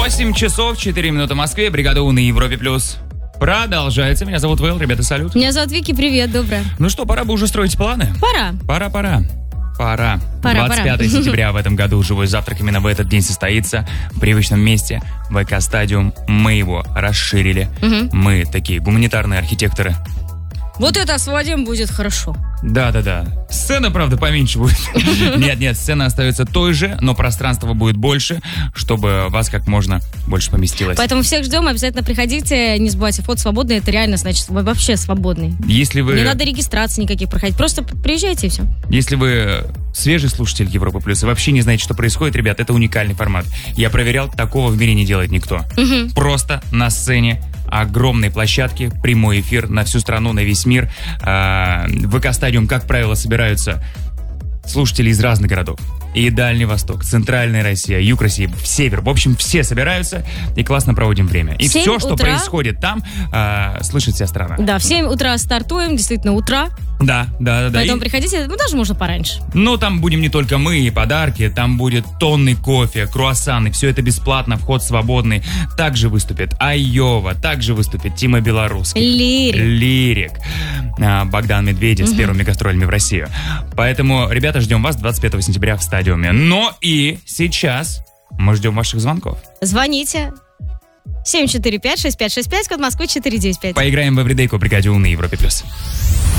8 часов 4 минуты в Москве. Бригада У на Европе Плюс продолжается. Меня зовут Вэл, ребята, салют. Меня зовут Вики, привет, доброе. Ну что, пора бы уже строить планы? Пора. 25 сентября в этом году живой завтрак именно в этот день состоится в привычном месте ВК-стадиум. Мы его расширили. Мы такие гуманитарные архитекторы. Вот это освободим, будет хорошо. Да. Сцена, правда, поменьше будет. Нет, сцена остается той же, но пространство будет больше, чтобы вас как можно больше поместилось. Поэтому всех ждем, обязательно приходите. Не забывайте, вход свободный, это реально значит вы вообще свободный. Если вы... Не надо регистрации никаких проходить, просто приезжайте и все. Если вы свежий слушатель Европы Плюс и вообще не знаете, что происходит, ребят, это уникальный формат. Я проверял, такого в мире не делает никто. Просто на сцене огромной площадки, прямой эфир на всю страну, на весь мир. В ВК-стадиум, как правило, собираются слушатели из разных городов. И Дальний Восток, Центральная Россия, Юг России, Север. В общем, все собираются и классно проводим время. И все, что происходит там, слышит вся страна. Да, в 7 утра стартуем, действительно, утра. Да. Поэтому приходите, даже можно пораньше. Но там будем не только мы и подарки, там будет тонны кофе, круассаны, все это бесплатно, вход свободный. Также выступит Айова, также выступит Тима Белорусский. Лирик. Богдан Медведев с первыми гастролями в Россию. Поэтому, ребята, ждем вас 25 сентября в стадиуме. Но и сейчас мы ждем ваших звонков. Звоните. 745-6565, код Москвы 495. Поиграем в Эвридейку в бригаде У на Европе Плюс.